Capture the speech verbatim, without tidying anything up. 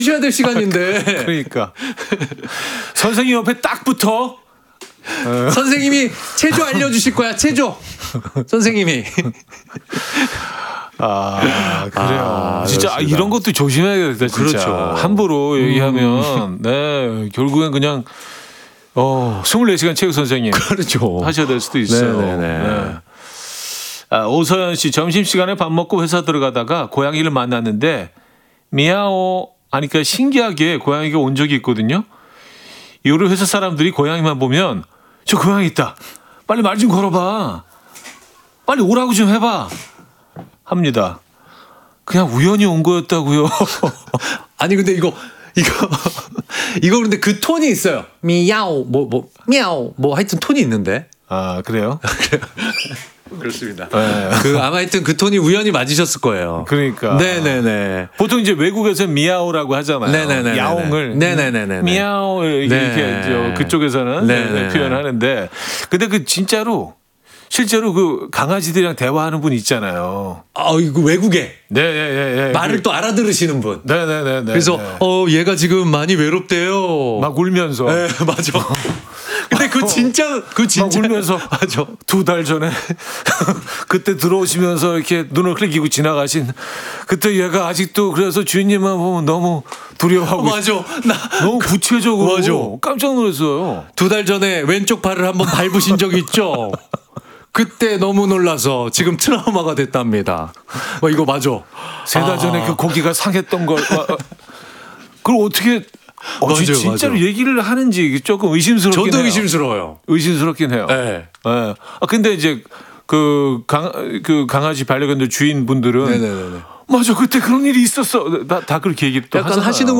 쉬어야 될 시간인데. 그러니까 선생님 옆에 딱 붙어. 선생님이 체조 알려주실 거야. 체조. 선생님이. 아 그래요. 아, 진짜 그렇습니다. 이런 것도 조심해야겠다. 진짜. 그렇죠. 함부로 얘기하면 음. 네 결국엔 그냥 어 스물네 시간 체육 선생님 그렇죠. 하셔야 될 수도 있어요. 네네네. 네. 아, 오서연 씨 점심 시간에 밥 먹고 회사 들어가다가 고양이를 만났는데 미야오 하니까 신기하게 고양이가 온 적이 있거든요. 이후로 회사 사람들이 고양이만 보면 저 고양이 있다. 빨리 말 좀 걸어봐. 빨리 오라고 좀 해봐. 합니다. 그냥 우연히 온 거였다고요. 아니 근데 이거 이거 이거 근데 그 톤이 있어요. 미야오 뭐 뭐 미야오 뭐 하여튼 톤이 있는데. 아 그래요? 그렇습니다. 네. 그 아마 하여튼 그 톤이 우연히 맞으셨을 거예요. 그러니까. 네네네. 보통 이제 외국에서 미야오라고 하잖아요. 네네네. 야옹을. 네네네네. 미야오 이렇게, 네. 이렇게 저 그쪽에서는 네네. 표현하는데, 근데 그 진짜로 실제로 그 강아지들이랑 대화하는 분 있잖아요. 아 이거 외국에 네네네. 말을 또 알아들으시는 분. 네네네. 그래서 어 얘가 지금 많이 외롭대요. 막 울면서. 네 맞아. 근데 그 진짜 그 진짜 막 울면서 맞아. 두 달 전에 그때 들어오시면서 이렇게 눈을 흘리고 지나가신 그때 얘가 아직도 그래서 주인님만 보면 너무 두려워하고 맞아. 나 너무 구체적으로 맞아. 깜짝 놀랐어요. 두 달 전에 왼쪽 발을 한번 밟으신 적 있죠? 그때 너무 놀라서 지금 트라우마가 됐답니다. 어, 이거 맞아. 세 달 전에 아. 그 고기가 상했던 걸 와, 어. 그걸 어떻게 어, 맞아요, 진- 진짜로 맞아요. 얘기를 하는지 조금 의심스럽긴 저도 해요. 의심스러워요. 의심스럽긴 해요. 네. 네. 아 근데 이제 그, 강, 그 강아지 반려견들 주인분들은 네네네. 맞아 그때 그런 일이 있었어. 다, 다 그렇게 얘기 또 약간 하잖아요. 하시는